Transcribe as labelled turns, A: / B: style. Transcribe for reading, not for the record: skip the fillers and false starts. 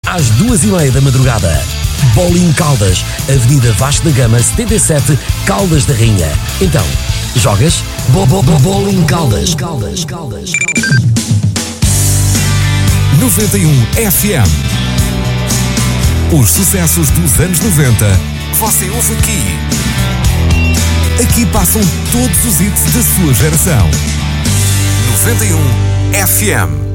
A: às 2h30 da madrugada. Bowling Caldas, Avenida Vasco da Gama, 77, Caldas da Rainha. Então, jogas? Bowling Caldas.
B: 91 FM. Os sucessos dos anos 90 que você ouve aqui. Aqui passam todos os hits da sua geração. 91 FM.